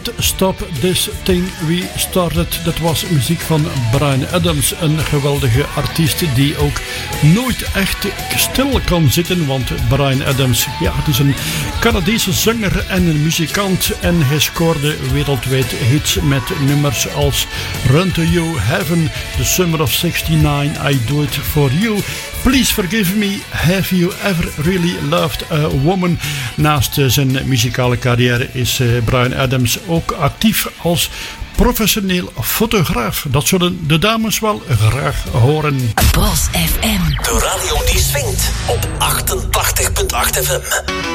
Stop This Thing We Started. Dat was muziek van Bryan Adams, een geweldige artiest die ook nooit echt stil kan zitten, want Bryan Adams, ja, het is een Canadese zanger en een muzikant en hij scoorde wereldwijd hits met nummers als Run to You, Heaven, The Summer of '69, I Do It For You, Please Forgive Me, Have You Ever Really Loved a Woman. Naast zijn muzikale carrière is Bryan Adams ook actief als professioneel fotograaf. Dat zullen de dames wel graag horen. Bos FM. De radio die swingt op 88.8 FM.